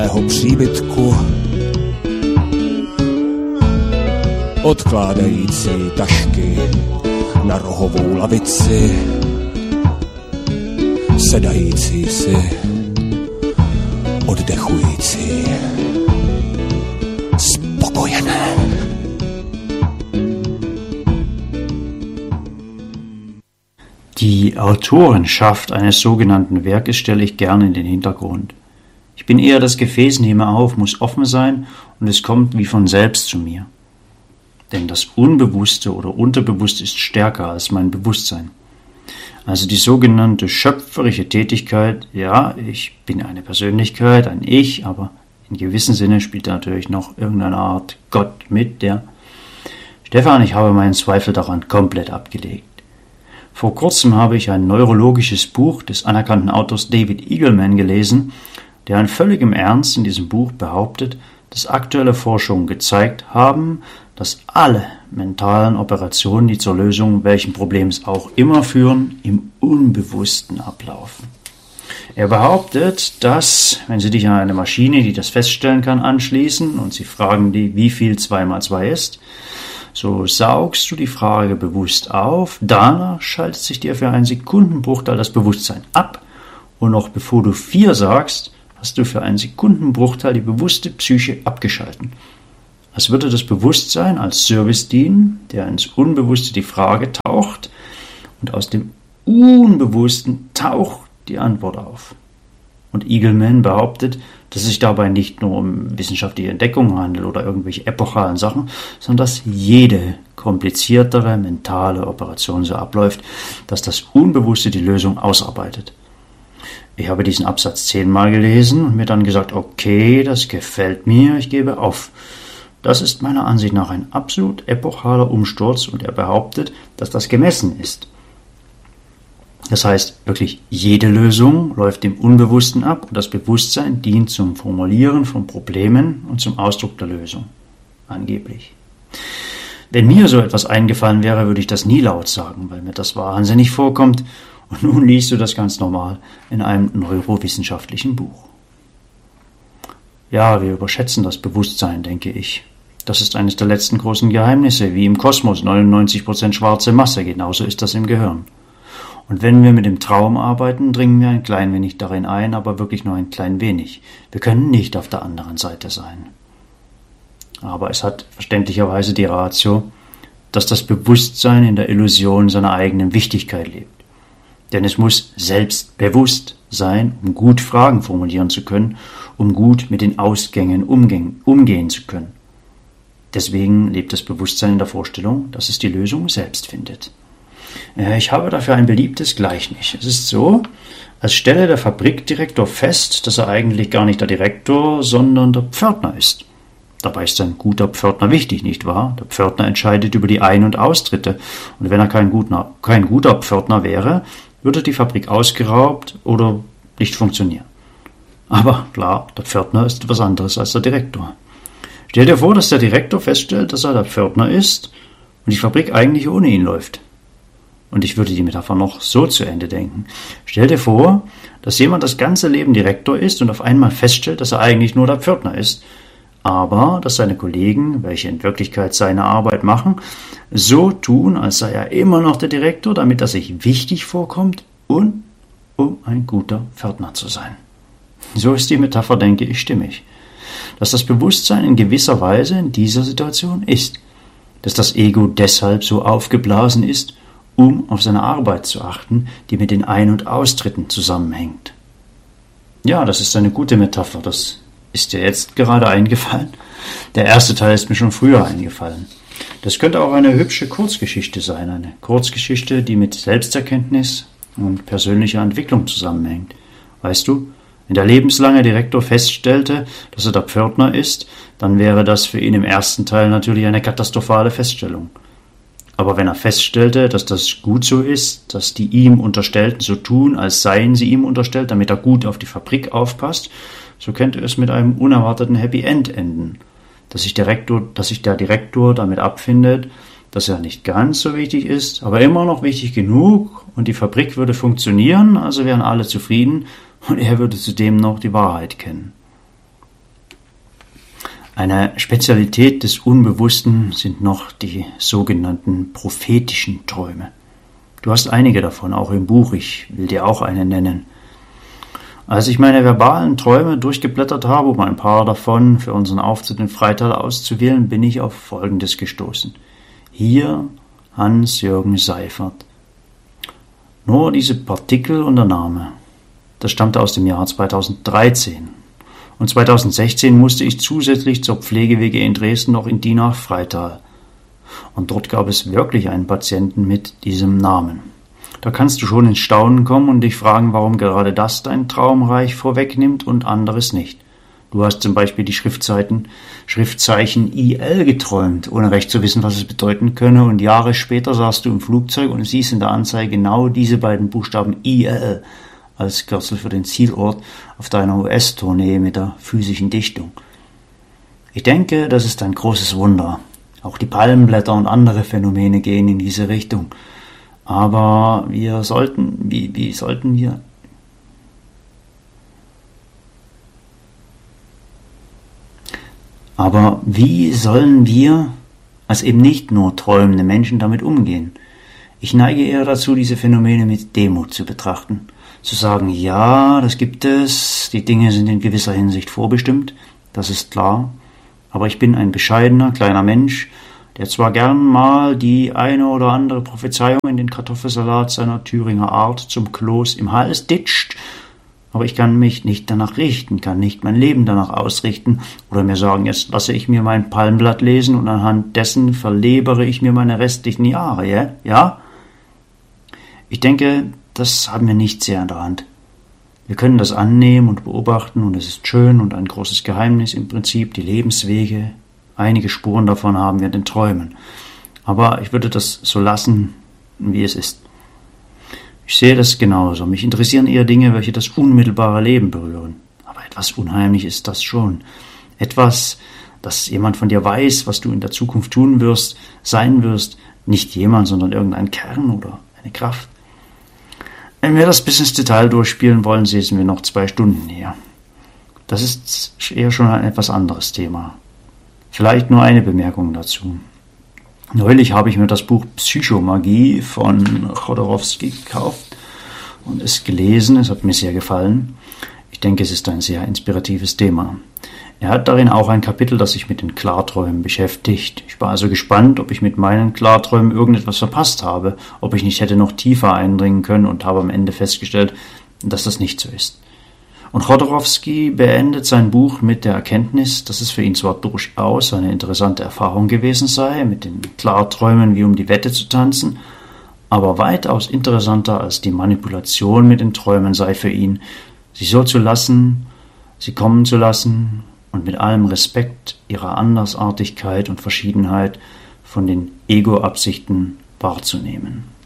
jeho příbytku, odkládající tašky na rohovou lavici, sedající si, oddechující, spokojené. Die Autorenschaft eines sogenannten Werkes stelle ich gerne in den Hintergrund. Ich bin eher das Gefäß, nehme auf, muss offen sein und es kommt wie von selbst zu mir. Denn das Unbewusste oder Unterbewusste ist stärker als mein Bewusstsein. Also die sogenannte schöpferische Tätigkeit, ja, ich bin eine Persönlichkeit, ein Ich, aber in gewissem Sinne spielt da natürlich noch irgendeine Art Gott mit, der Stefan, ich habe meinen Zweifel daran komplett abgelegt. Vor kurzem habe ich ein neurologisches Buch des anerkannten Autors David Eagleman gelesen, der in völligem Ernst in diesem Buch behauptet, dass aktuelle Forschungen gezeigt haben, dass alle mentalen Operationen, die zur Lösung welchen Problems auch immer führen, im Unbewussten ablaufen. Er behauptet, dass, wenn Sie dich an eine Maschine, die das feststellen kann, anschließen und Sie fragen die, wie viel 2 mal 2 ist, so saugst du die Frage bewusst auf, danach schaltet sich dir für einen Sekundenbruchteil das Bewusstsein ab und noch bevor du 4 sagst, hast du für einen Sekundenbruchteil die bewusste Psyche abgeschalten. Als würde das Bewusstsein als Service dienen, der ins Unbewusste die Frage taucht und aus dem Unbewussten taucht die Antwort auf. Und Eagleman behauptet, dass es sich dabei nicht nur um wissenschaftliche Entdeckungen handelt oder irgendwelche epochalen Sachen, sondern dass jede kompliziertere mentale Operation so abläuft, dass das Unbewusste die Lösung ausarbeitet. Ich habe diesen Absatz 10-mal gelesen und mir dann gesagt, okay, das gefällt mir, ich gebe auf. Das ist meiner Ansicht nach ein absolut epochaler Umsturz und er behauptet, dass das gemessen ist. Das heißt, wirklich jede Lösung läuft im Unbewussten ab und das Bewusstsein dient zum Formulieren von Problemen und zum Ausdruck der Lösung. Angeblich. Wenn mir so etwas eingefallen wäre, würde ich das nie laut sagen, weil mir das wahnsinnig vorkommt und nun liest du das ganz normal in einem neurowissenschaftlichen Buch. Ja, wir überschätzen das Bewusstsein, denke ich. Das ist eines der letzten großen Geheimnisse, wie im Kosmos 99% schwarze Masse, genauso ist das im Gehirn. Und wenn wir mit dem Traum arbeiten, dringen wir ein klein wenig darin ein, aber wirklich nur ein klein wenig. Wir können nicht auf der anderen Seite sein. Aber es hat verständlicherweise die Ratio, dass das Bewusstsein in der Illusion seiner eigenen Wichtigkeit lebt. Denn es muss selbstbewusst sein, um gut Fragen formulieren zu können, um gut mit den Ausgängen umgehen zu können. Deswegen lebt das Bewusstsein in der Vorstellung, dass es die Lösung selbst findet. Ich habe dafür ein beliebtes Gleichnis. Es ist so, als stelle der Fabrikdirektor fest, dass er eigentlich gar nicht der Direktor, sondern der Pförtner ist. Dabei ist ein guter Pförtner wichtig, nicht wahr? Der Pförtner entscheidet über die Ein- und Austritte. Und wenn er kein guter Pförtner wäre, würde die Fabrik ausgeraubt oder nicht funktionieren. Aber klar, der Pförtner ist etwas anderes als der Direktor. Stell dir vor, dass der Direktor feststellt, dass er der Pförtner ist und die Fabrik eigentlich ohne ihn läuft. Und ich würde die Metapher noch so zu Ende denken. Stell dir vor, dass jemand das ganze Leben Direktor ist und auf einmal feststellt, dass er eigentlich nur der Pförtner ist, aber dass seine Kollegen, welche in Wirklichkeit seine Arbeit machen, so tun, als sei er immer noch der Direktor, damit er sich wichtig vorkommt und um ein guter Pförtner zu sein. So ist die Metapher, denke ich, stimmig. Dass das Bewusstsein in gewisser Weise in dieser Situation ist. Dass das Ego deshalb so aufgeblasen ist, um auf seine Arbeit zu achten, die mit den Ein- und Austritten zusammenhängt. Ja, das ist eine gute Metapher, das ist dir jetzt gerade eingefallen. Der erste Teil ist mir schon früher eingefallen. Das könnte auch eine hübsche Kurzgeschichte sein, eine Kurzgeschichte, die mit Selbsterkenntnis und persönlicher Entwicklung zusammenhängt. Weißt du, wenn der lebenslange Direktor feststellte, dass er der Pförtner ist, dann wäre das für ihn im ersten Teil natürlich eine katastrophale Feststellung. Aber wenn er feststellte, dass das gut so ist, dass die ihm Unterstellten so tun, als seien sie ihm unterstellt, damit er gut auf die Fabrik aufpasst, so könnte es mit einem unerwarteten Happy End enden. Dass sich der Direktor damit abfindet, dass er nicht ganz so wichtig ist, aber immer noch wichtig genug und die Fabrik würde funktionieren, also wären alle zufrieden und er würde zudem noch die Wahrheit kennen. Eine Spezialität des Unbewussten sind noch die sogenannten prophetischen Träume. Du hast einige davon, auch im Buch, ich will dir auch eine nennen. Als ich meine verbalen Träume durchgeblättert habe, um ein paar davon für unseren Auftritt in Freital auszuwählen, bin ich auf Folgendes gestoßen. Hier Hans-Jürgen Seifert. Nur diese Partikel und der Name. Das stammte aus dem Jahr 2013. Und 2016 musste ich zusätzlich zur Pflege-WG in Dresden noch in die nach Freital. Und dort gab es wirklich einen Patienten mit diesem Namen. Da kannst du schon ins Staunen kommen und dich fragen, warum gerade das dein Traumreich vorwegnimmt und anderes nicht. Du hast zum Beispiel die Schriftzeichen IL geträumt, ohne recht zu wissen, was es bedeuten könne, und Jahre später saßt du im Flugzeug und siehst in der Anzeige genau diese beiden Buchstaben IL als Kürzel für den Zielort auf deiner US-Tournee mit der physischen Dichtung. Ich denke, das ist ein großes Wunder. Auch die Palmenblätter und andere Phänomene gehen in diese Richtung. Aber wie sollen wir als eben nicht nur träumende Menschen damit umgehen? Ich neige eher dazu, diese Phänomene mit Demut zu betrachten. Zu sagen, ja, das gibt es, die Dinge sind in gewisser Hinsicht vorbestimmt, das ist klar. Aber ich bin ein bescheidener, kleiner Mensch, der zwar gern mal die eine oder andere Prophezeiung in den Kartoffelsalat seiner Thüringer Art zum Kloß im Hals ditcht, aber ich kann mich nicht danach richten, kann nicht mein Leben danach ausrichten oder mir sagen, jetzt lasse ich mir mein Palmblatt lesen und anhand dessen verlebere ich mir meine restlichen Jahre, ja? Ich denke, das haben wir nicht sehr an der Hand. Wir können das annehmen und beobachten und es ist schön und ein großes Geheimnis im Prinzip, die Lebenswege. Einige Spuren davon haben wir in den Träumen. Aber ich würde das so lassen, wie es ist. Ich sehe das genauso. Mich interessieren eher Dinge, welche das unmittelbare Leben berühren. Aber etwas unheimlich ist das schon. Etwas, dass jemand von dir weiß, was du in der Zukunft tun wirst, sein wirst. Nicht jemand, sondern irgendein Kern oder eine Kraft. Wenn wir das bis ins Detail durchspielen wollen, säßen wir noch 2 Stunden hier. Das ist eher schon ein etwas anderes Thema. Vielleicht nur eine Bemerkung dazu. Neulich habe ich mir das Buch Psychomagie von Chodorowski gekauft und es gelesen. Es hat mir sehr gefallen. Ich denke, es ist ein sehr inspiratives Thema. Er hat darin auch ein Kapitel, das sich mit den Klarträumen beschäftigt. Ich war also gespannt, ob ich mit meinen Klarträumen irgendetwas verpasst habe, ob ich nicht hätte noch tiefer eindringen können und habe am Ende festgestellt, dass das nicht so ist. Und Chodorowski beendet sein Buch mit der Erkenntnis, dass es für ihn zwar durchaus eine interessante Erfahrung gewesen sei, mit den Klarträumen wie um die Wette zu tanzen, aber weitaus interessanter als die Manipulation mit den Träumen sei für ihn, sie so zu lassen, sie kommen zu lassen und mit allem Respekt ihrer Andersartigkeit und Verschiedenheit von den Ego-Absichten wahrzunehmen.